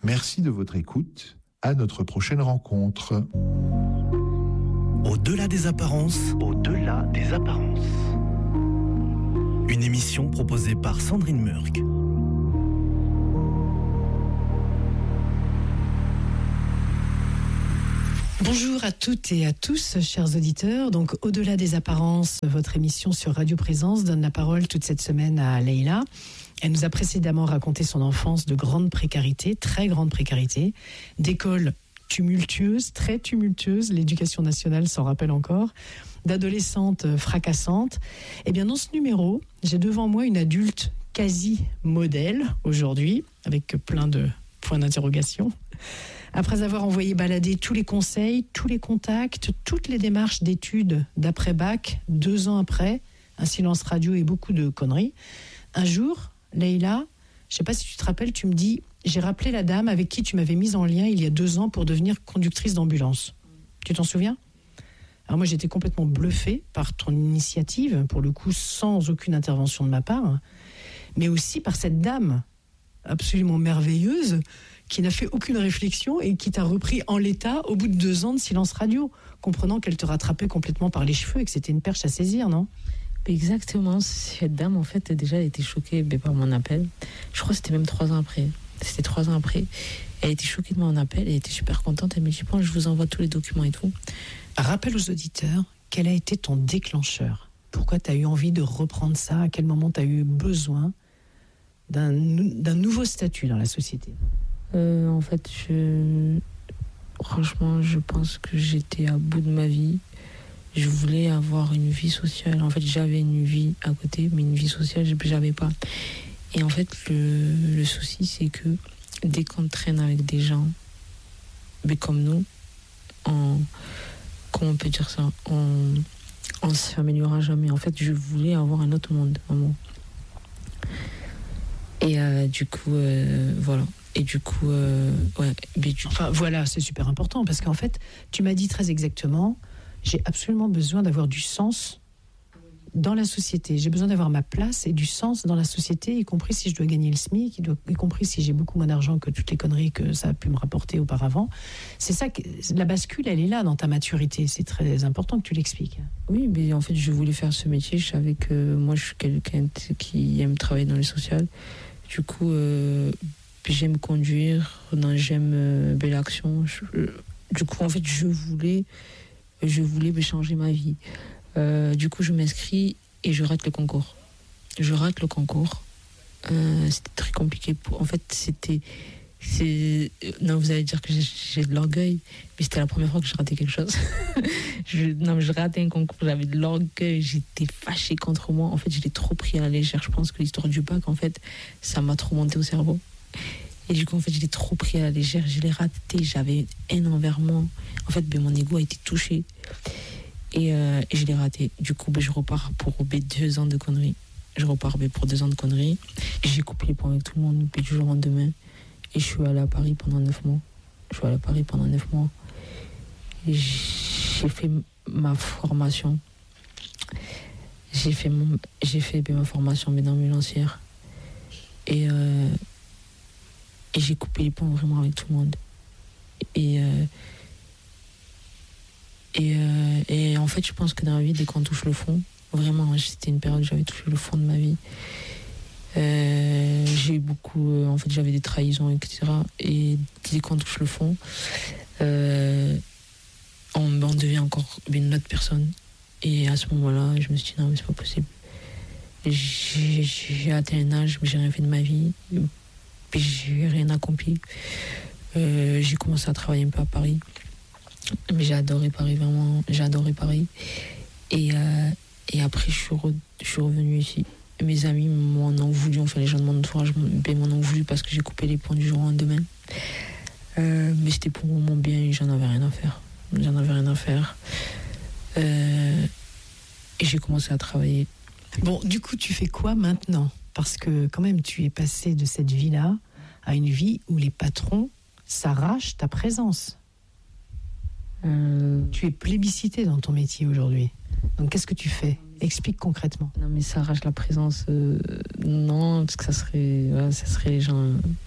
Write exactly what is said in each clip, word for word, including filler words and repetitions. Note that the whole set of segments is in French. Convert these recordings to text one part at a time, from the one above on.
Merci de votre écoute. À notre prochaine rencontre. Au-delà des apparences. Au-delà des apparences. Une émission proposée par Sandrine Murk. Bonjour à toutes et à tous, chers auditeurs. Donc, Au-delà des apparences, votre émission sur Radio Présence donne la parole toute cette semaine à Leïla. Elle nous a précédemment raconté son enfance de grande précarité, très grande précarité, d'école tumultueuse, très tumultueuse, l'éducation nationale s'en rappelle encore, d'adolescente fracassante. Et bien, dans ce numéro, j'ai devant moi une adulte quasi modèle aujourd'hui, avec plein de points d'interrogation. Après avoir envoyé balader tous les conseils, tous les contacts, toutes les démarches d'études d'après-bac, deux ans après, un silence radio et beaucoup de conneries, un jour, Leïla, je ne sais pas si tu te rappelles, tu me dis, j'ai rappelé la dame avec qui tu m'avais mise en lien il y a deux ans pour devenir conductrice d'ambulance. Tu t'en souviens ? Alors moi, j'étais complètement bluffée par ton initiative, pour le coup, sans aucune intervention de ma part, mais aussi par cette dame absolument merveilleuse qui n'a fait aucune réflexion et qui t'a repris en l'état au bout de deux ans de silence radio, comprenant qu'elle te rattrapait complètement par les cheveux et que c'était une perche à saisir, non ? Exactement, cette dame, en fait, déjà, elle était choquée par mon appel. Je crois que c'était même trois ans après. C'était trois ans après. Elle était choquée de mon appel, elle était super contente. Elle me dit, bon, je vous envoie tous les documents et tout. Rappelle aux auditeurs, quel a été ton déclencheur ? Pourquoi tu as eu envie de reprendre ça ? À quel moment tu as eu besoin d'un, d'un nouveau statut dans la société ? euh, En fait, je... franchement, je pense que j'étais à bout de ma vie. Je voulais avoir une vie sociale. En fait, j'avais une vie à côté, mais une vie sociale, je n'avais pas. Et en fait, le, le souci, c'est que dès qu'on traîne avec des gens, mais comme nous, on, comment on peut dire ça, on ne s'améliorera jamais. En fait, je voulais avoir un autre monde, vraiment. Et euh, du coup, euh, voilà. Et du coup, euh, ouais. Mais du... Enfin, voilà, c'est super important, parce qu'en fait, tu m'as dit très exactement, j'ai absolument besoin d'avoir du sens dans la société. J'ai besoin d'avoir ma place et du sens dans la société, y compris si je dois gagner le SMIC, y compris si j'ai beaucoup moins d'argent que toutes les conneries que ça a pu me rapporter auparavant. C'est ça, que, la bascule, elle est là dans ta maturité. C'est très important que tu l'expliques. Oui, mais en fait, je voulais faire ce métier. Je savais que moi, je suis quelqu'un qui aime travailler dans le social. Du coup, euh, j'aime conduire, j'aime euh, belle action. Je, du coup, en fait, je voulais... Je voulais changer ma vie. Euh, du coup, je m'inscris et je rate le concours. Je rate le concours. Euh, c'était très compliqué. Pour... En fait, c'était... C'est... Non, vous allez dire que j'ai, j'ai de l'orgueil, mais c'était la première fois que je ratais quelque chose. je... Non, mais je ratais un concours, j'avais de l'orgueil, j'étais fâchée contre moi. En fait, je l'ai trop pris à la légère. Je pense que l'histoire du bac, en fait, ça m'a trop monté au cerveau. Et du coup, en fait, je l'ai trop pris à la légère, je l'ai raté, j'avais haine envers moi. En fait, ben, mon ego a été touché. Et, euh, et je l'ai raté. Du coup, ben, je repars pour ben, deux ans de conneries. Je repars ben, pour deux ans de conneries. Et j'ai coupé les ponts avec tout le monde, puis du jour au lendemain. Et je suis allée à Paris pendant neuf mois. Je suis allée à Paris pendant neuf mois. Et j'ai fait ma formation. J'ai fait, mon, j'ai fait ben, ma formation ben, d'ambulancière. Et... Euh, Et j'ai coupé les ponts vraiment avec tout le monde. Et, euh, et, euh, et en fait, je pense que dans la vie, dès qu'on touche le fond, vraiment, c'était une période où j'avais touché le fond de ma vie. Euh, j'ai eu beaucoup... Euh, en fait, j'avais des trahisons, et cetera. Et dès qu'on touche le fond, euh, on, on devient encore une autre personne. Et à ce moment-là, je me suis dit, non, mais c'est pas possible. J'ai, j'ai atteint un âge où j'ai rien fait de ma vie. Puis j'ai rien accompli. Euh, j'ai commencé à travailler un peu à Paris. Mais j'ai adoré Paris, vraiment. J'ai adoré Paris. Et, euh, et après, je suis, re, je suis revenue ici. Mes amis m'en ont voulu, enfin les gens de mon entourage m'en ont voulu parce que j'ai coupé les ponts du jour au lendemain. Euh, mais c'était pour mon bien et j'en avais rien à faire. J'en avais rien à faire. Euh, et j'ai commencé à travailler. Bon, du coup, tu fais quoi maintenant ? Parce que quand même, tu es passé de cette vie-là à une vie où les patrons s'arrachent ta présence. Euh... Tu es plébiscité dans ton métier aujourd'hui. Donc, qu'est-ce que tu fais ? Explique concrètement. Non, mais s'arrache la présence, euh, non, parce que ça serait, ouais, ça serait les gens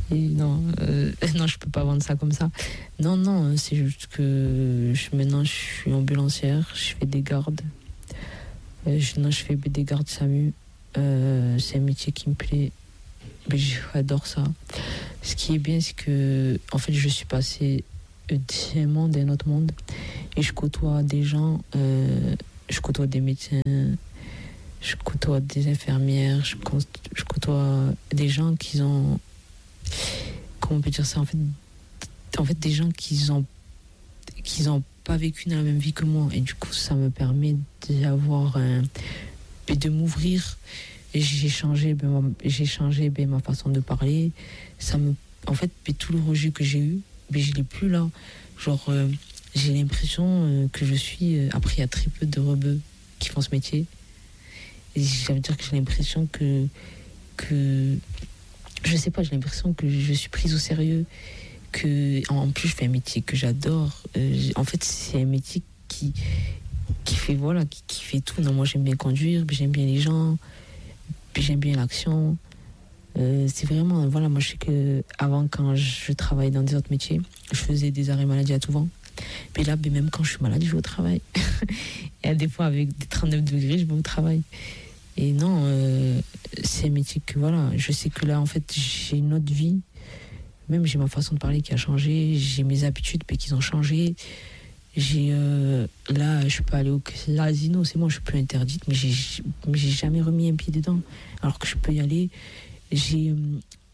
Et non, euh, non, je peux pas vendre ça comme ça. Non, non, c'est juste que je, maintenant je suis ambulancière, je fais des gardes. Euh, je, non, je fais des gardes SAMU. Euh, c'est un métier qui me plaît. Mais j'adore ça. Ce qui est bien, c'est que, en fait, je suis passée d'un monde à un autre monde. Et je côtoie des gens, euh, je côtoie des médecins, je côtoie des infirmières, je, je côtoie des gens qui ont, comment on peut dire ça, en fait, en fait des gens qui ont, qui ont pas vécu dans la même vie que moi. Et du coup, ça me permet d'avoir un, de m'ouvrir. J'ai changé, ben, j'ai changé ben, ma façon de parler. Ça me, en fait, ben, tout le rejet que j'ai eu, ben, je l'ai plus là. Genre, euh, j'ai l'impression euh, que je suis. Euh, après, il y a très peu de rebeux qui font ce métier. Et ça veut dire que j'ai l'impression que, que, je sais pas, j'ai l'impression que je suis prise au sérieux. Que, en plus, je fais un métier que j'adore. Euh, en fait, c'est un métier qui, qui fait voilà, qui, qui fait tout. Non, moi, j'aime bien conduire, j'aime bien les gens. Puis j'aime bien l'action. Euh, c'est vraiment, voilà, moi je sais que avant, quand je travaillais dans des autres métiers, je faisais des arrêts maladie à tout vent. Puis là, ben, même quand je suis malade, je vais au travail. Et des fois, avec des trente-neuf degrés, je vais au travail. Et non, euh, c'est un métier que, voilà, je sais que là, en fait, j'ai une autre vie. Même j'ai ma façon de parler qui a changé. J'ai mes habitudes mais qui ont changé. J'ai euh, là je peux aller au casino, c'est moi, je suis plus interdite, mais j'ai mais j'ai jamais remis un pied dedans alors que je peux y aller. J'ai euh,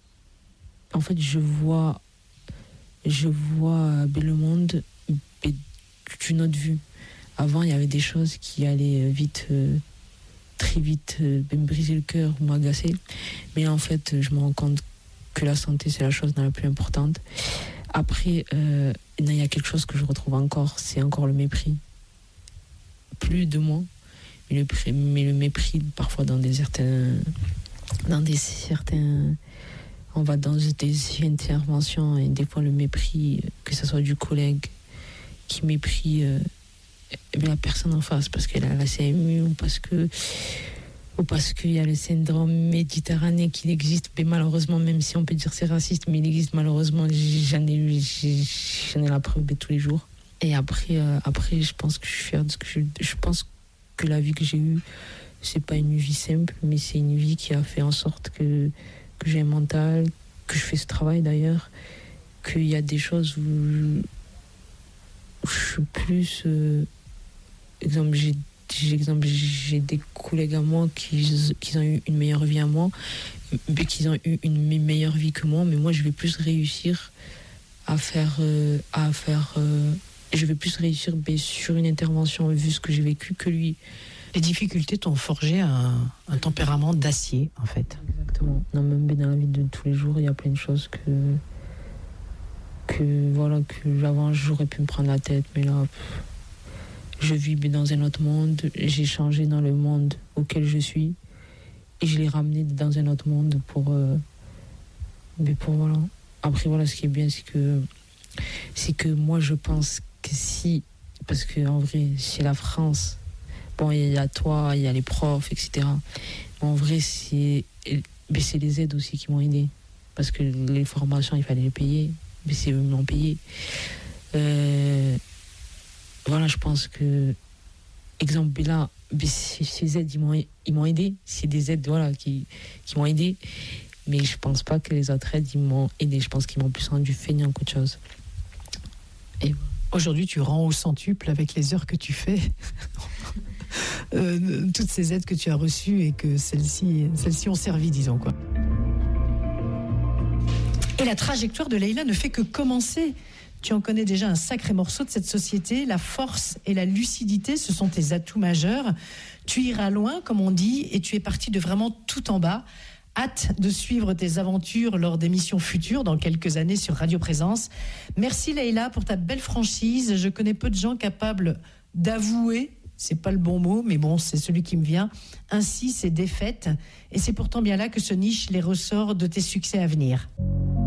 en fait je vois je vois ben, le monde ben, d'une autre vue. Avant il y avait des choses qui allaient vite euh, très vite euh, ben, me briser le cœur ou m'agacer, mais en fait je me rends compte que la santé c'est la chose la plus importante. Après, euh, il y a quelque chose que je retrouve encore, c'est encore le mépris. Plus de moi, mais le, mais le mépris parfois dans des certains, dans des certains, on va dans des interventions et des fois le mépris, que ce soit du collègue qui méprie euh, la personne en face parce qu'elle a la C M U ou parce que ou parce qu'il y a le syndrome méditerranéen qui existe, mais malheureusement, même si on peut dire c'est raciste, mais il existe malheureusement, j'en ai eu, j'en ai la preuve tous les jours. Et après, euh, après, je pense que je suis fière de ce que je, je pense que la vie que j'ai eue, c'est pas une vie simple, mais c'est une vie qui a fait en sorte que, que j'ai un mental, que je fais ce travail d'ailleurs, qu'il y a des choses où, où je suis plus, euh, exemple, j'ai J'ai, exemple, j'ai des collègues à moi qui, qui ont eu une meilleure vie à moi, mais qui ont eu une meilleure vie que moi, mais moi je vais plus réussir à faire, euh, à faire euh, je vais plus réussir ben, sur une intervention vu ce que j'ai vécu que lui. Les difficultés t'ont forgé un, un tempérament d'acier en fait. Exactement. Non, même dans la vie de tous les jours, il y a plein de choses que que voilà que avant j'aurais pu me prendre la tête, mais là. Pff, je vis dans un autre monde, j'ai changé dans le monde auquel je suis et je l'ai ramené dans un autre monde pour, euh, mais pour voilà. Après voilà, ce qui est bien, c'est que c'est que moi je pense que si, parce que en vrai, c'est la France. Bon, il y a toi, il y a les profs, et cetera. En vrai, c'est, mais c'est les aides aussi qui m'ont aidé, parce que les formations, il fallait les payer, mais c'est eux qui m'ont payé. Euh, Voilà, je pense que, exemple, là, ces aides, ils m'ont, ils m'ont aidé. C'est des aides voilà, qui, qui m'ont aidé. Mais je pense pas que les autres aides, ils m'ont aidé. Je pense qu'ils m'ont plus rendu feignant qu'autre chose. Et aujourd'hui, tu rends au centuple avec les heures que tu fais. euh, toutes ces aides que tu as reçues et que celles-ci, celles-ci ont servi, disons, quoi. Et la trajectoire de Leïla ne fait que commencer. Tu en connais déjà un sacré morceau de cette société. La force et la lucidité, ce sont tes atouts majeurs. Tu iras loin, comme on dit, et tu es parti de vraiment tout en bas. Hâte de suivre tes aventures lors d'émissions futures, dans quelques années sur Radio Présence. Merci Leïla pour ta belle franchise. Je connais peu de gens capables d'avouer, c'est pas le bon mot, mais bon, c'est celui qui me vient, ainsi ces défaites. Et c'est pourtant bien là que se nichent les ressorts de tes succès à venir.